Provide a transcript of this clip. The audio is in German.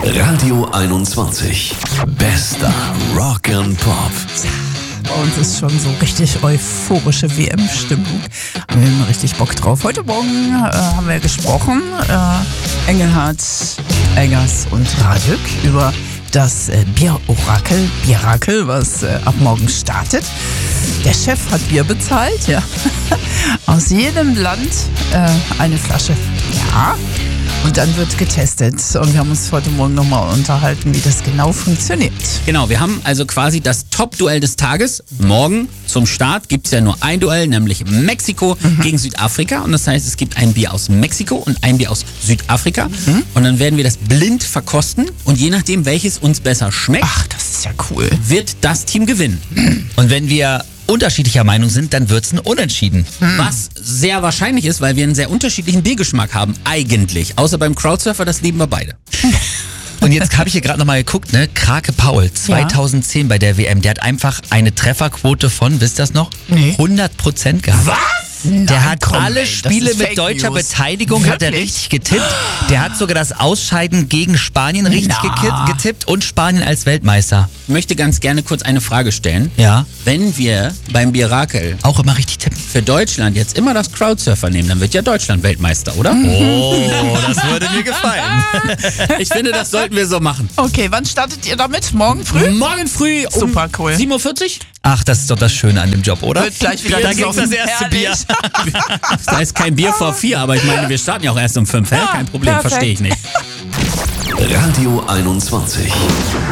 Radio 21. Bester Rock and Pop. Bei uns ist schon so richtig euphorische WM-Stimmung. Haben wir immer richtig Bock drauf. Heute Morgen haben wir gesprochen, Engelhardt, Eggers und Radek, über das Bier-Orakel, was ab morgen startet. Der Chef hat Bier bezahlt, ja. Aus jedem Land eine Flasche. Ja. Und dann wird getestet. Und wir haben uns heute Morgen nochmal unterhalten, wie das genau funktioniert. Genau, wir haben also quasi das Top-Duell des Tages. Morgen zum Start gibt es ja nur ein Duell, nämlich Mexiko gegen Südafrika. Und das heißt, es gibt ein Bier aus Mexiko und ein Bier aus Südafrika. Und dann werden wir das blind verkosten. Und je nachdem, welches uns besser schmeckt, Ach, das ist ja cool. wird das Team gewinnen. Und wenn wir unterschiedlicher Meinung sind, dann wird's ein Unentschieden. Was sehr wahrscheinlich ist, weil wir einen sehr unterschiedlichen Biergeschmack haben, eigentlich. Außer beim Crowdsurfer, das lieben wir beide. Und jetzt habe ich hier gerade nochmal geguckt, ne? Krake Paul, 2010 bei der WM, der hat einfach eine Trefferquote von, wisst ihr das noch? Nee. 100% gehabt. Was? Der hat alle das Spiele ist mit Fake deutscher News. Beteiligung hat er Wirklich? richtig getippt. Der hat sogar das Ausscheiden gegen Spanien richtig getippt und Spanien als Weltmeister. Ich möchte ganz gerne kurz eine Frage stellen. Ja. Wenn wir beim Bierakel Auch immer richtig tippen. für Deutschland jetzt immer das Crowdsurfer nehmen, dann wird ja Deutschland Weltmeister, oder? Oh, das würde mir gefallen. Ich finde, das sollten wir so machen. Okay, wann startet ihr damit? Morgen früh? Morgen früh um Super cool. 7.40 Uhr? Ach, das ist doch das Schöne an dem Job, oder? Wird gleich wieder Da gibt's das gesoffen. erste Bier. Da ist kein Bier vor 4, aber ich meine, wir starten ja auch erst um 5. Kein Problem, perfekt. verstehe ich nicht. Radio 21.